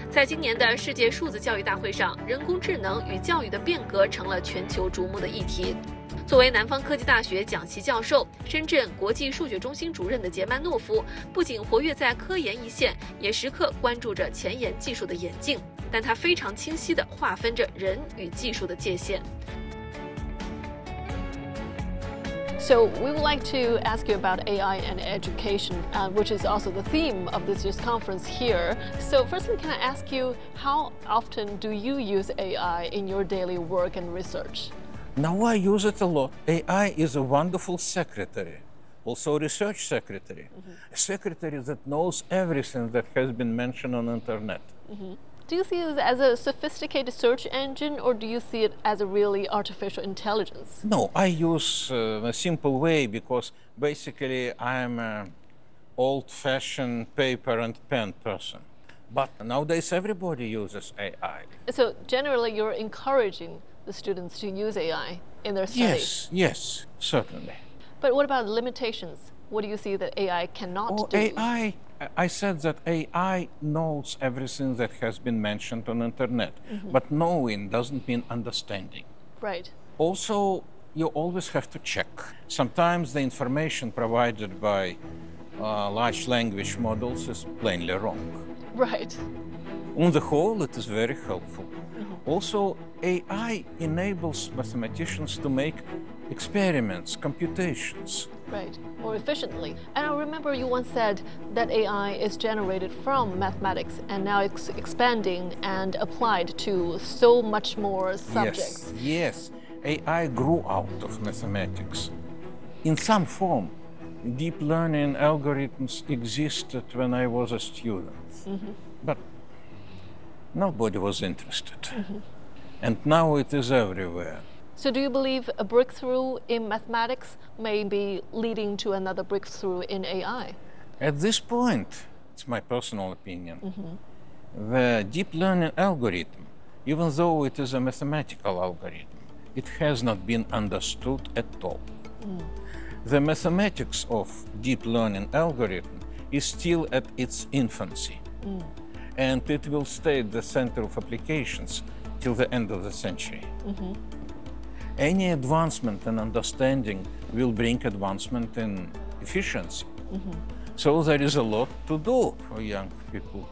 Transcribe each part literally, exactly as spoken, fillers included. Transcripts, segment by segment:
在今年的世界数字教育大会上，人工智能与教育的变革成了全球瞩目的议题。作为南方科技大学讲席教授、深圳国际数学中心主任的杰曼诺夫，不仅活跃在科研一线，也时刻关注着前沿技术的演进。但他非常清晰地划分着人与技术的界限。 So we would like to ask you about A I and education, uh, which is also the theme of this year's conference here. So firstly, can I ask you, how often do you use A I in your daily work and research? Now I use it a lot. A I is a wonderful secretary, also a research secretary, mm-hmm. a secretary that knows everything that has been mentioned on the internet. Mm-hmm. Do you see it as a sophisticated search engine, or do you see it as a really artificial intelligence? No, I use uh, a simple way because basically I'm an old-fashioned paper and pen person. But nowadays everybody uses A I. So generally you're encouraging the students to use A I in their studies? Yes, yes, certainly. But what about limitations? What do you see that A I cannot oh, do? A I, I said that A I knows everything that has been mentioned on the internet, mm-hmm. but knowing doesn't mean understanding. Right. Also, you always have to check. Sometimes the information provided by uh, large language models is plainly wrong. Right. On the whole, it is very helpful. Mm-hmm. Also, A I enables mathematicians to make experiments, computations. Right, more efficiently. And I remember you once said that A I is generated from mathematics and now it's expanding and applied to so much more subjects. Yes, yes. A I grew out of mathematics. In some form, deep learning algorithms existed when I was a student. Mm-hmm. But nobody was interested. Mm-hmm. And now it is everywhere. So do you believe a breakthrough in mathematics may be leading to another breakthrough in A I? At this point, it's my personal opinion, mm-hmm. the deep learning algorithm, even though it is a mathematical algorithm, it has not been understood at all. Mm. The mathematics of deep learning algorithm is still at its infancy, mm. and it will stay at the center of applications till the end of the century. Mm-hmm. Any advancement in understanding will bring advancement in efficiency. Mm-hmm. So there is a lot to do for young people.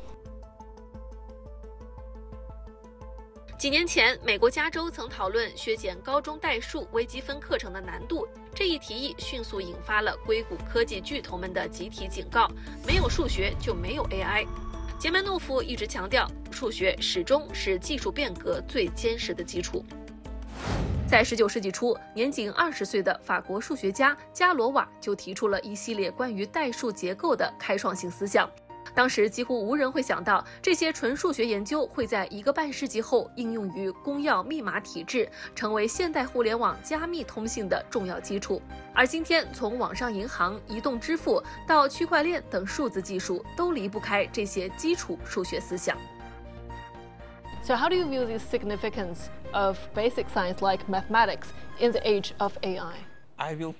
几年前，美国加州曾讨论削减高中代数微积分课程的难度，这一提议迅速引发了硅谷科技巨头们的集体警告：没有数学就没有 A I。杰曼诺夫一直强调，数学始终是技术变革最坚实的基础。在十九世纪初，年仅二十岁的法国数学家加罗瓦就提出了一系列关于代数结构的开创性思想。当时几乎无人会想到，这些纯数学研究会在一个半世纪后应用于公钥密码体制，成为现代互联网加密通信的重要基础。而今天，从网上银行、移动支付到区块链等数字技术，都离不开这些基础数学思想。 So how do you view the significance of basic science like mathematics in the age of A I? I will